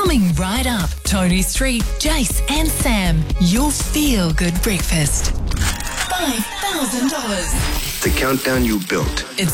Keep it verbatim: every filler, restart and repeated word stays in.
Coming right up, Tony Street, Jace and Sam, your feel-good breakfast. five thousand dollars. The countdown you built. It's